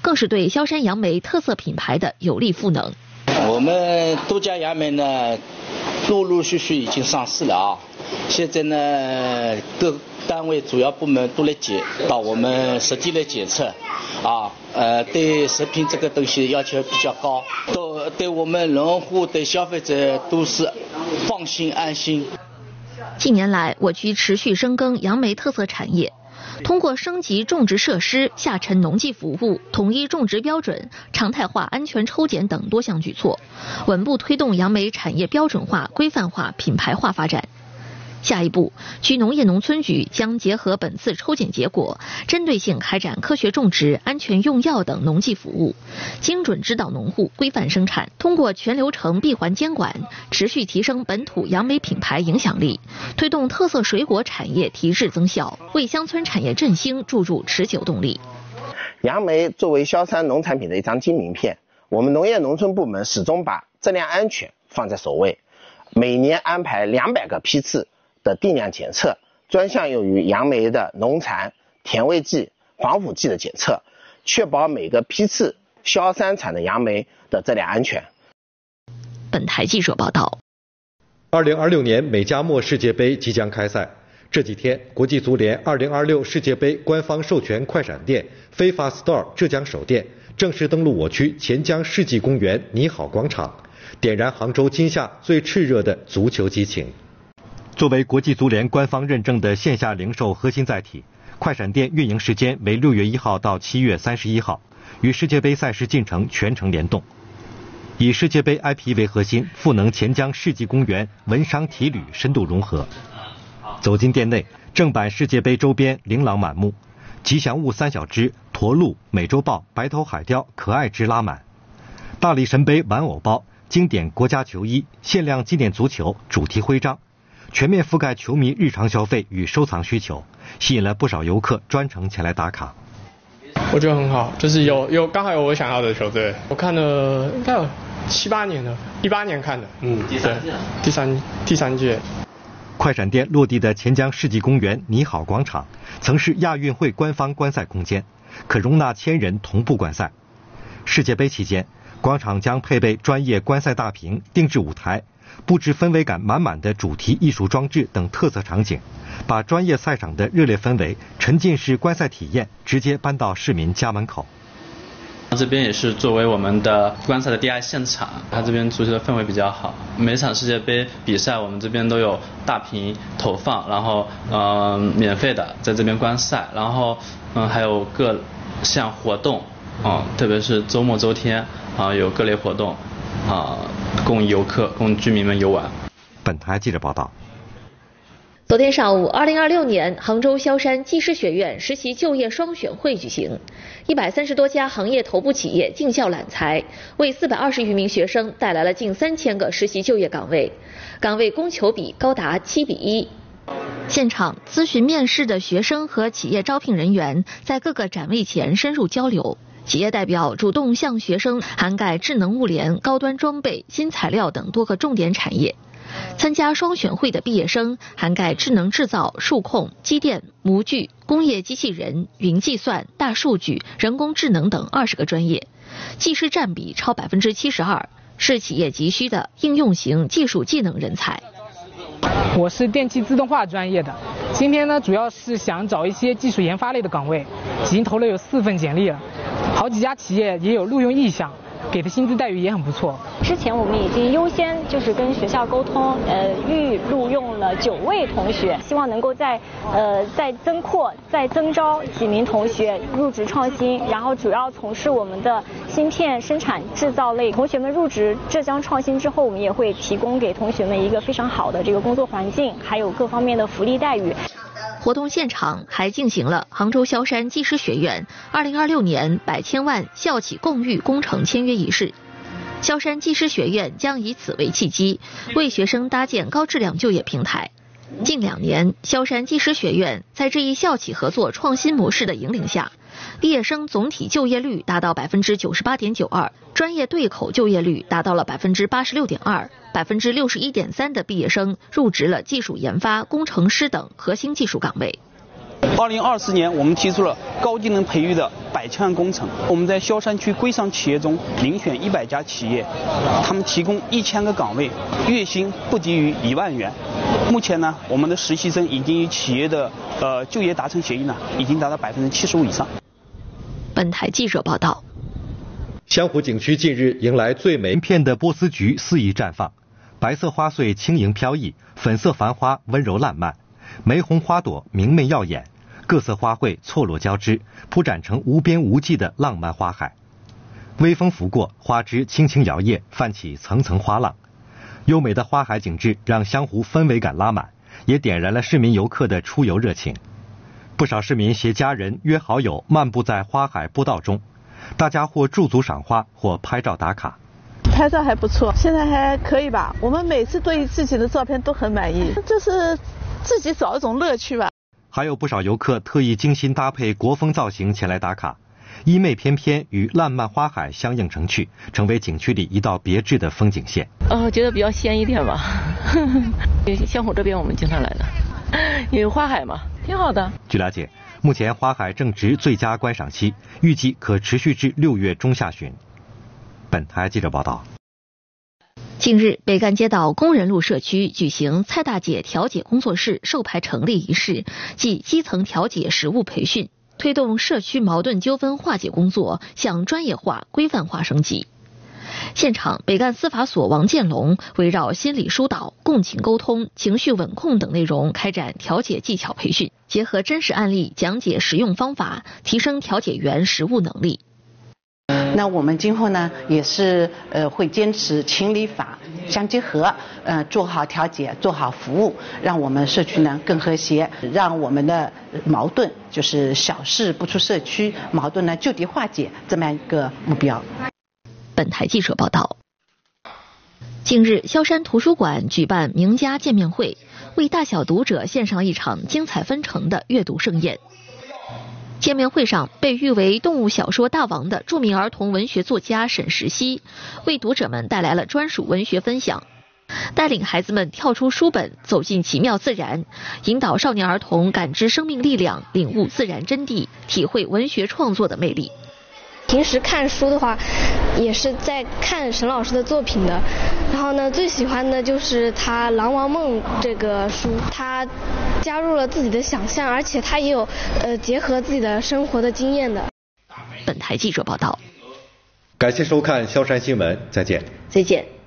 更是对萧山杨梅特色品牌的有力赋能。 我们多家杨梅呢，陆陆续续已经上市了啊。现在呢，各单位主要部门都来到我们实地来检测，对食品这个东西要求比较高，都对我们农户对消费者都是放心安心。 近年来，我区持续深耕杨梅特色产业，通过升级种植设施、下沉农技服务、统一种植标准、常态化安全抽检等多项举措，稳步推动杨梅产业标准化、规范化、品牌化发展。下一步，区农业农村局将结合本次抽检结果，针对性开展科学种植、安全用药等农技服务，精准指导农户规范生产，通过全流程闭环监管，持续提升本土杨梅品牌影响力，推动特色水果产业提质增效，为乡村产业振兴注入持久动力。 杨梅作为萧山农产品的一张金名片，我们农业农村部门始终把质量安全放在首位，每年安排200个批次的定量检测，专项用于杨梅的农残、甜味剂、防腐剂的检测，确保每个批次萧山产的杨梅的质量安全。 本台记者报道。 2026年美加墨世界杯即将开赛，这几天，国际足联2026世界杯官方授权快闪店FIFA Store 浙江首店正式登陆我区钱江世纪公园你好广场，点燃杭州今夏最炽热的足球激情。作为国际足联官方认证的线下零售核心载体，快闪店运营时间为6月1号到7月31号，与世界杯赛事进程全程联动。以世界杯 IP 为核心，赋能钱江世纪公园文商体旅深度融合。走进店内，正版世界杯周边琳琅满目，吉祥物3小只、驼鹿、美洲豹、白头海雕可爱值拉满，大力神杯玩偶包、经典国家球衣、限量纪念足球、主题徽章，全面覆盖球迷日常消费与收藏需求，吸引了不少游客专程前来打卡。 我觉得很好，就是有刚好有我想要的球队。我看了应该有7、8年了，18年看的，第三届。 快闪店落地的钱江世纪公园你好广场，曾是亚运会官方观赛空间，可容纳1000人同步观赛。世界杯期间，广场将配备专业观赛大屏、定制舞台，布置氛围感满满的主题艺术装置等特色场景，把专业赛场的热烈氛围、沉浸式观赛体验直接搬到市民家门口。 这边也是作为我们的观赛的第二现场，它这边足球的氛围比较好，每场世界杯比赛我们这边都有大屏投放，然后免费的在这边观赛，然后还有各项活动特别是周末周天有各类活动供游客供居民们游玩。 本台记者报道。 昨天上午，2026年杭州萧山技师学院实习就业双选会举行，130多家行业头部企业竞校揽才，为420余名学生带来了近3000个实习就业岗位，岗位供求比高达7比1。现场咨询面试的学生和企业招聘人员在各个展位前深入交流，企业代表主动向学生涵盖智能物联、高端装备、新材料等多个重点产业。参加双选会的毕业生涵盖智能制造、数控、机电、模具、工业机器人、云计算、大数据、人工智能等20个专业，技师占比超72%，是企业急需的应用型技术技能人才。 我是电气自动化专业的，今天呢主要是想找一些技术研发类的岗位，已经投了有4份简历了，好几家企业也有录用意向，给的薪资待遇也很不错。 之前我们已经优先就是跟学校沟通，预录用了9位同学，希望能够再增扩、再增招几名同学入职创新，然后主要从事我们的芯片生产制造类。同学们入职浙江创新之后，我们也会提供给同学们一个非常好的这个工作环境，还有各方面的福利待遇。 活动现场还进行了杭州萧山技师学院2026年100千万校企共育工程签约仪式。萧山技师学院将以此为契机，为学生搭建高质量就业平台。近2年，萧山技师学院在这一校企合作创新模式的引领下，毕业生总体就业率达到98.92%，专业对口就业率达到了86.2%，61.3%的毕业生入职了技术研发、工程师等核心技术岗位。 2024年，我们提出了高技能培育的100千万工程。我们在萧山区规商企业中遴选100家企业，他们提供1000个岗位，月薪不低于1万元。目前呢，我们的实习生已经与企业的就业达成协议呢，已经达到75%以上。 本台记者报道。 湘湖景区近日迎来最美片的波斯菊肆意绽放，白色花穗轻盈飘逸，粉色繁花温柔烂漫，玫红花朵明媚耀眼，各色花卉错落交织，铺展成无边无际的浪漫花海。微风拂过，花枝轻轻摇曳，泛起层层花浪。优美的花海景致让湘湖氛围感拉满，也点燃了市民游客的出游热情。不少市民携家人约好友漫步在花海步道中，大家或驻足赏花，或拍照打卡。 拍照还不错，现在还可以吧。我们每次对自己的照片都很满意，就是自己找一种乐趣吧。 还有不少游客特意精心搭配国风造型前来打卡，衣袂翩翩与烂漫花海相映成趣，成为景区里一道别致的风景线。 觉得比较鲜一点吧。湘湖这边我们经常来的，因为花海嘛，挺好的。 据了解，目前花海正值最佳观赏期，预计可持续至6月中下旬。本台记者报道。 近日，北干街道工人路社区举行蔡大姐调解工作室授牌成立仪式暨基层调解实务培训，推动社区矛盾纠纷化解工作向专业化、规范化升级。现场，北干司法所王建龙围绕心理疏导、共情沟通、情绪稳控等内容开展调解技巧培训，结合真实案例讲解实用方法，提升调解员实务能力。 那我们今后呢，也是会坚持情理法相结合，做好调解，做好服务，让我们社区呢更和谐，让我们的矛盾就是小事不出社区，矛盾呢就地化解这么一个目标。 本台记者报道。近日，萧山图书馆举办名家见面会，为大小读者献上了一场精彩纷呈的阅读盛宴。见面会上，被誉为动物小说大王的著名儿童文学作家沈石溪为读者们带来了专属文学分享，带领孩子们跳出书本，走进奇妙自然，引导少年儿童感知生命力量，领悟自然真谛，体会文学创作的魅力。 平时看书的话，也是在看沈老师的作品的。然后呢，最喜欢的就是他《狼王梦》这个书，他加入了自己的想象，而且他也有结合自己的生活的经验的。 本台记者报道。 感谢收看萧山新闻，再见。 再见。